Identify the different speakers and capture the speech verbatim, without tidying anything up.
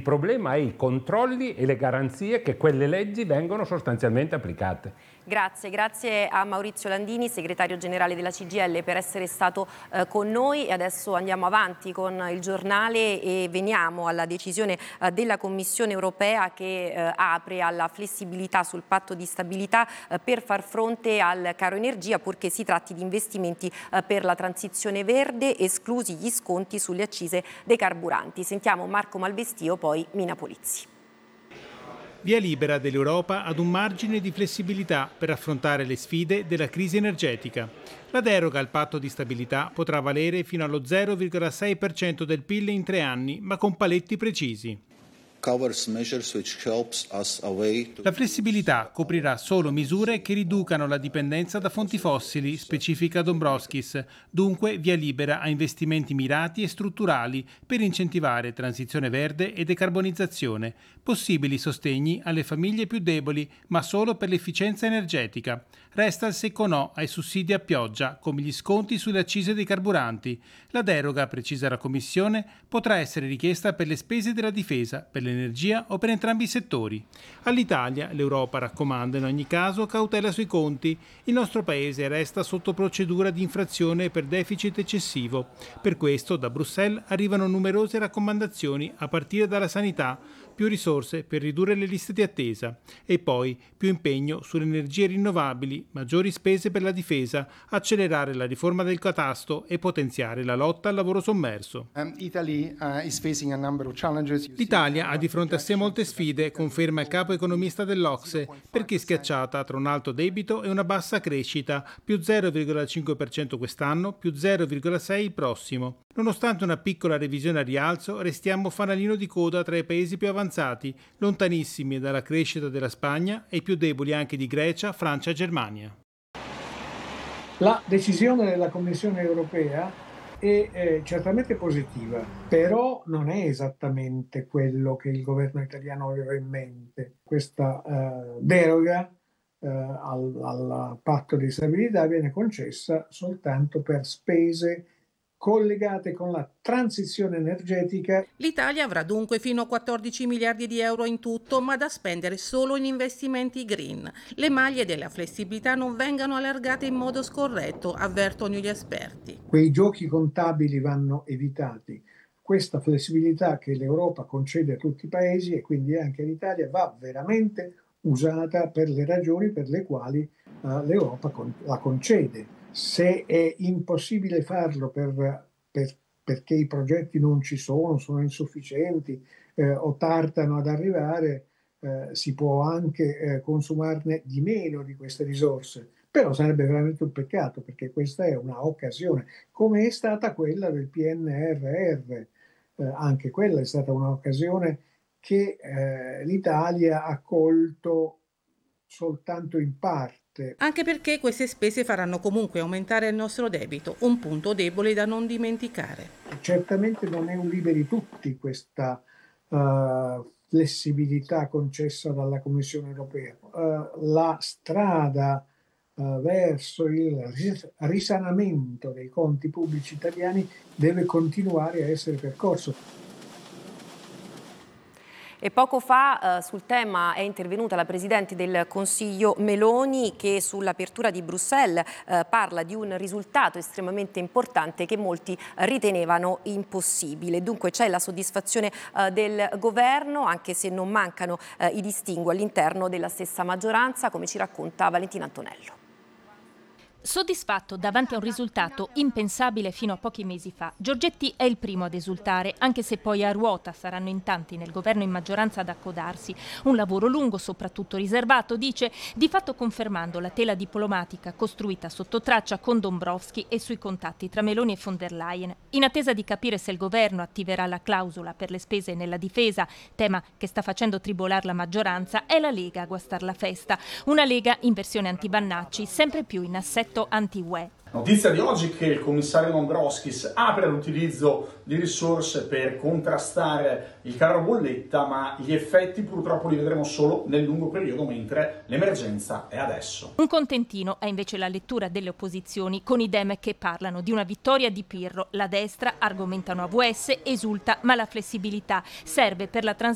Speaker 1: problema è i controlli e le garanzie che quelle leggi vengono sostanzialmente applicate.
Speaker 2: Grazie, grazie a Maurizio Landini, segretario generale della C G I L, per essere stato eh, con noi. E adesso andiamo avanti con il giornale e veniamo alla decisione eh, della Commissione europea che eh, apre alla flessibilità sul patto di stabilità eh, per far fronte al caro energia, purché si tratti di investimenti eh, per la transizione verde, esclusi gli sconti sulle accise dei carburanti. Sentiamo Marco Malvestio, poi Mina Polizzi.
Speaker 3: Via libera dell'Europa ad un margine di flessibilità per affrontare le sfide della crisi energetica. La deroga al patto di stabilità potrà valere fino allo zero virgola sei per cento del P I L in tre anni, ma con paletti precisi. La flessibilità coprirà solo misure che riducano la dipendenza da fonti fossili, specifica Dombrovskis, dunque via libera a investimenti mirati e strutturali per incentivare transizione verde e decarbonizzazione, possibili sostegni alle famiglie più deboli, ma solo per l'efficienza energetica. Resta il secco no ai sussidi a pioggia, come gli sconti sulle accise dei carburanti. La deroga, precisa la Commissione, potrà essere richiesta per le spese della difesa, per l'energia o per entrambi i settori. All'Italia l'Europa raccomanda in ogni caso cautela sui conti. Il nostro Paese resta sotto procedura di infrazione per deficit eccessivo. Per questo da Bruxelles arrivano numerose raccomandazioni a partire dalla sanità, più risorse per ridurre le liste di attesa e poi più impegno sulle energie rinnovabili, maggiori spese per la difesa, accelerare la riforma del catasto e potenziare la lotta al lavoro sommerso. L'Italia ha di fronte a sé molte sfide, conferma il capo economista dell'O C S E, perché schiacciata tra un alto debito e una bassa crescita, più zero virgola cinque per cento quest'anno, più zero virgola sei per cento il prossimo. Nonostante una piccola revisione a rialzo, restiamo fanalino di coda tra i paesi più avanzati, lontanissimi dalla crescita della Spagna e più deboli anche di Grecia, Francia e Germania.
Speaker 4: La decisione della Commissione europea è eh, certamente positiva, però non è esattamente quello che il governo italiano aveva in mente. Questa eh, deroga eh, al, al patto di stabilità viene concessa soltanto per spese collegate con la transizione energetica.
Speaker 5: L'Italia avrà dunque fino a quattordici miliardi di euro in tutto, ma da spendere solo in investimenti green. Le maglie della flessibilità non vengano allargate in modo scorretto, avvertono gli esperti.
Speaker 4: Quei giochi contabili vanno evitati. Questa flessibilità che l'Europa concede a tutti i paesi e quindi anche l'Italia va veramente usata per le ragioni per le quali uh, l'Europa con- la concede. Se è impossibile farlo per, per, perché i progetti non ci sono, sono insufficienti eh, o tardano ad arrivare, eh, si può anche eh, consumarne di meno di queste risorse. Però sarebbe veramente un peccato, perché questa è una occasione, come è stata quella del P N R R. Eh, anche quella è stata un'occasione che eh, l'Italia ha colto soltanto in parte.
Speaker 5: Anche perché queste spese faranno comunque aumentare il nostro debito, un punto debole da non dimenticare.
Speaker 4: Certamente non è un liberi tutti questa uh, flessibilità concessa dalla Commissione europea. Uh, la strada uh, verso il ris- risanamento dei conti pubblici italiani deve continuare a essere percorso.
Speaker 2: E poco fa eh, sul tema è intervenuta la Presidente del Consiglio Meloni, che sull'apertura di Bruxelles eh, parla di un risultato estremamente importante che molti ritenevano impossibile. Dunque c'è la soddisfazione eh, del governo, anche se non mancano eh, i distinguo all'interno della stessa maggioranza, come ci racconta Valentina Antonello.
Speaker 6: Soddisfatto davanti a un risultato impensabile fino a pochi mesi fa, Giorgetti è il primo ad esultare, anche se poi a ruota saranno in tanti nel governo in maggioranza ad accodarsi. Un lavoro lungo, soprattutto riservato, dice, di fatto confermando la tela diplomatica costruita sotto traccia con Dombrovskis e sui contatti tra Meloni e von der Leyen. In attesa di capire se il governo attiverà la clausola per le spese nella difesa, tema che sta facendo tribolare la maggioranza, è la Lega a guastar la festa. Una Lega in versione anti-Bannacci, sempre più in assetto anti-U E.
Speaker 7: Notizia di oggi che il commissario Dombrovskis apre l'utilizzo di risorse per contrastare il caro bolletta, ma gli effetti purtroppo li vedremo solo nel lungo periodo, mentre l'emergenza è adesso.
Speaker 6: Un contentino è invece la lettura delle opposizioni, con i Dem che parlano di una vittoria di Pirro. La destra, argomentano A V S, esulta, ma la flessibilità serve per la transizione